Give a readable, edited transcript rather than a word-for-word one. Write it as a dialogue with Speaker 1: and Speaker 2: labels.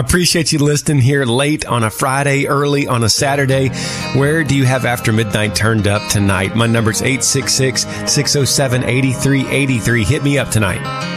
Speaker 1: Appreciate you listening here late on a Friday, early on a Saturday. Where do you have After Midnight turned up tonight? My number's 866-607-8383. Hit me up tonight.